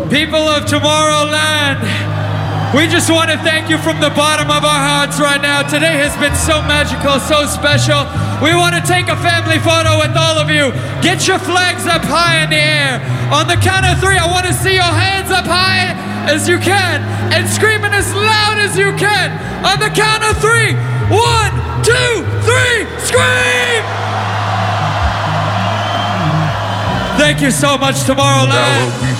People of Tomorrowland, we just want to thank you from the bottom of our hearts right now. Today has been so magical, so special. We want to take a family photo with all of you. Get your flags up high in the air. On the count of 3, I want to see your hands up high as you can and screaming as loud as you can. On the count of 3, 1, 2, 3, scream! Thank you so much, Tomorrowland.